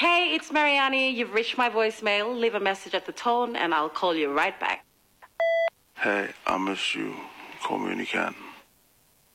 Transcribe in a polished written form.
Hey, it's Mariani. You've reached my voicemail. Leave a message at the tone and I'll call you right back. Hey, I miss you. Call me when you can.